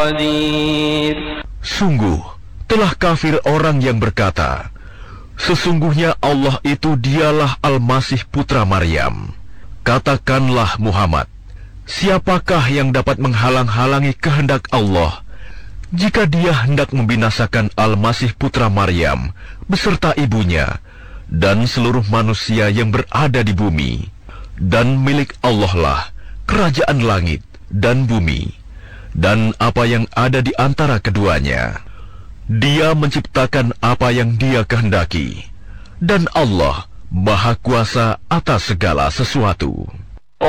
Sungguh, telah kafir orang yang berkata, sesungguhnya Allah itu dialah Al-Masih putra Maryam. Katakanlah Muhammad, siapakah yang dapat menghalang-halangi kehendak Allah jika dia hendak membinasakan Al-Masih putra Maryam beserta ibunya dan seluruh manusia yang berada di bumi? Dan milik Allah lah kerajaan langit dan bumi dan apa yang ada di antara keduanya. Dia menciptakan apa yang Dia kehendaki, dan Allah Maha Kuasa atas segala sesuatu.